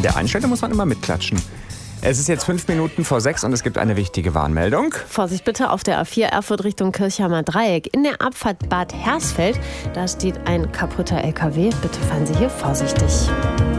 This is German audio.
der einen Stelle muss man immer mitklatschen. Es ist jetzt 5 Minuten vor 6 und es gibt eine wichtige Warnmeldung. Vorsicht bitte auf der A4 Erfurt Richtung Kirchheimer Dreieck. In der Abfahrt Bad Hersfeld, da steht ein kaputter LKW. Bitte fahren Sie hier vorsichtig.